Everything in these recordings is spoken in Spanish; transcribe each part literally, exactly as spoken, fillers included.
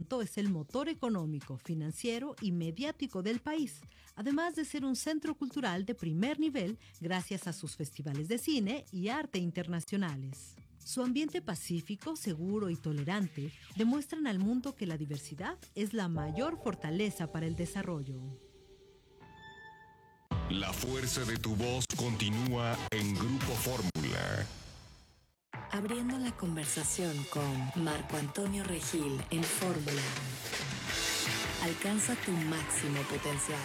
Toronto es el motor económico, financiero y mediático del país, además de ser un centro cultural de primer nivel gracias a sus festivales de cine y arte internacionales. Su ambiente pacífico, seguro y tolerante demuestran al mundo que la diversidad es la mayor fortaleza para el desarrollo. La fuerza de tu voz continúa en Grupo Fórmula. Abriendo la conversación con Marco Antonio Regil en Fórmula. Alcanza tu máximo potencial.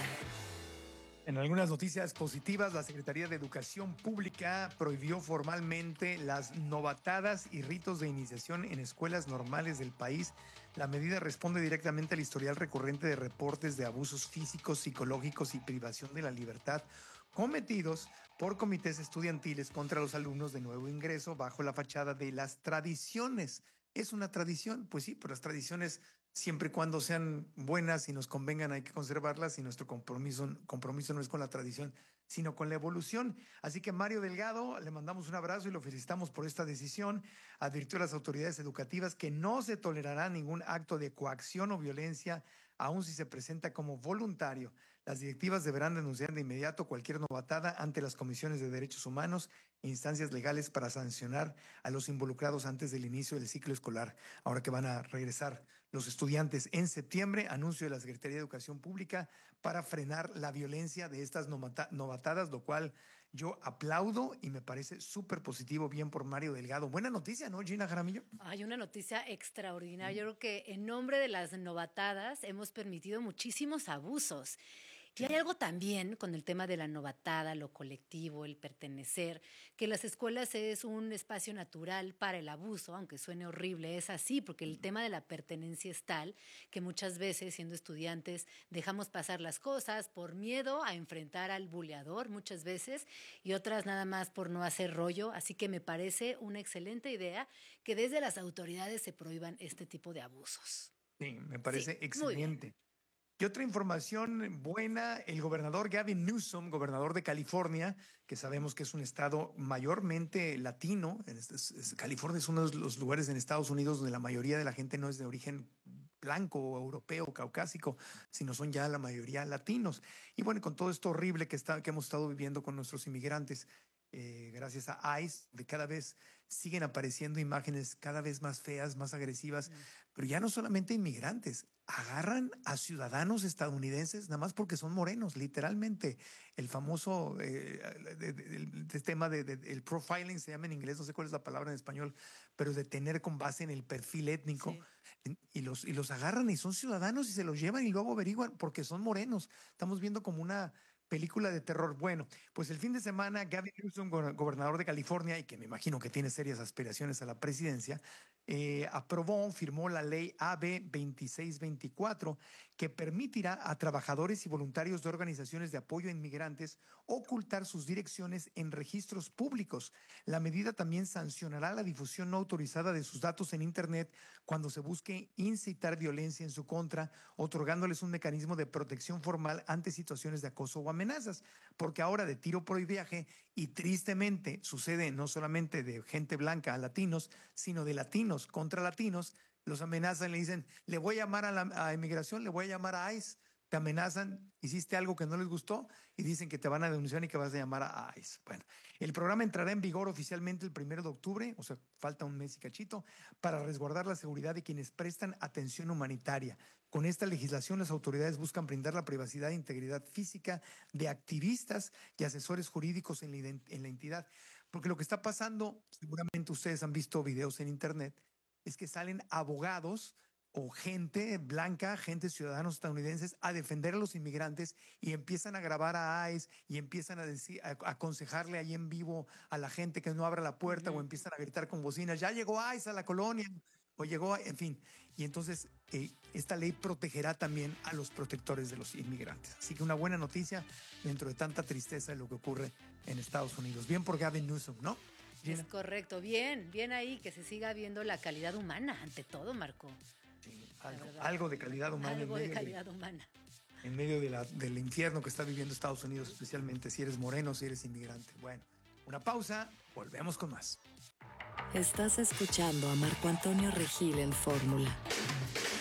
En algunas noticias positivas, la Secretaría de Educación Pública prohibió formalmente las novatadas y ritos de iniciación en escuelas normales del país. La medida responde directamente al historial recurrente de reportes de abusos físicos, psicológicos y privación de la libertad cometidos por comités estudiantiles contra los alumnos de nuevo ingreso bajo la fachada de las tradiciones. ¿Es una tradición? Pues sí, pero las tradiciones, siempre y cuando sean buenas y nos convengan, hay que conservarlas, y nuestro compromiso, compromiso no es con la tradición, sino con la evolución. Así que Mario Delgado, le mandamos un abrazo y lo felicitamos por esta decisión. Advirtió a las autoridades educativas que no se tolerará ningún acto de coacción o violencia, aun si se presenta como voluntario. Las directivas deberán denunciar de inmediato cualquier novatada ante las comisiones de derechos humanos e instancias legales para sancionar a los involucrados antes del inicio del ciclo escolar. Ahora que van a regresar los estudiantes en septiembre, anuncio de la Secretaría de Educación Pública para frenar la violencia de estas novatadas, lo cual yo aplaudo y me parece súper positivo. Bien por Mario Delgado. Buena noticia, ¿no, Gina Jaramillo? Hay una noticia extraordinaria. Yo creo que en nombre de las novatadas hemos permitido muchísimos abusos. Y hay algo también con el tema de la novatada, lo colectivo, el pertenecer, que las escuelas es un espacio natural para el abuso, aunque suene horrible, es así, porque el tema de la pertenencia es tal que muchas veces, siendo estudiantes, dejamos pasar las cosas por miedo a enfrentar al buleador muchas veces, y otras nada más por no hacer rollo. Así que me parece una excelente idea que desde las autoridades se prohíban este tipo de abusos. Sí, me parece Sí, excelente. Y otra información buena, el gobernador Gavin Newsom, gobernador de California, que sabemos que es un estado mayormente latino. California es uno de los lugares en Estados Unidos donde la mayoría de la gente no es de origen blanco, europeo, caucásico, sino son ya la mayoría latinos. Y bueno, con todo esto horrible que, está, que hemos estado viviendo con nuestros inmigrantes, Eh, gracias a ICE, de cada vez siguen apareciendo imágenes cada vez más feas, más agresivas, mm. pero ya no solamente inmigrantes, agarran a ciudadanos estadounidenses nada más porque son morenos, literalmente. El famoso eh, de, de, de, de tema del de, de, profiling, se llama en inglés, no sé cuál es la palabra en español, pero de tener con base en el perfil étnico, sí. y, los, y los agarran y son ciudadanos y se los llevan y luego averiguan porque son morenos. Estamos viendo como una película de terror. Bueno, pues el fin de semana Gavin Newsom, gobernador de California, y que me imagino que tiene serias aspiraciones a la presidencia, eh, aprobó, firmó la ley A B veintiséis veinticuatro, que permitirá a trabajadores y voluntarios de organizaciones de apoyo a inmigrantes ocultar sus direcciones en registros públicos. La medida también sancionará la difusión no autorizada de sus datos en Internet cuando se busque incitar violencia en su contra, otorgándoles un mecanismo de protección formal ante situaciones de acoso o amenazas, porque ahora de tiro por viaje, y tristemente sucede no solamente de gente blanca a latinos, sino de latinos contra latinos, los amenazan, le dicen, le voy a llamar a la a inmigración, le voy a llamar a ICE, te amenazan, hiciste algo que no les gustó y dicen que te van a denunciar y que vas a llamar a ICE. Bueno, el programa entrará en vigor oficialmente el primero de octubre, o sea, falta un mes y cachito, para resguardar la seguridad de quienes prestan atención humanitaria. Con esta legislación, las autoridades buscan brindar la privacidad e integridad física de activistas y asesores jurídicos en la, en la entidad. Porque lo que está pasando, seguramente ustedes han visto videos en internet, es que salen abogados o gente blanca, gente, ciudadanos estadounidenses, a defender a los inmigrantes y empiezan a grabar a ICE y empiezan a, decir, a aconsejarle ahí en vivo a la gente que no abra la puerta, uh-huh. o empiezan a gritar con bocinas, ya llegó ICE a la colonia, o llegó, en fin. Y entonces eh, esta ley protegerá también a los protectores de los inmigrantes. Así que una buena noticia dentro de tanta tristeza de lo que ocurre en Estados Unidos. Bien por Gavin Newsom, ¿no? Gina. Es correcto, bien, bien ahí, que se siga viendo la calidad humana ante todo, Marco. Sí, algo, algo de calidad humana. Algo de calidad de, humana. En medio de la, del infierno que está viviendo Estados Unidos, especialmente si eres moreno, si eres inmigrante. Bueno, una pausa, volvemos con más. Estás escuchando a Marco Antonio Regil en Fórmula.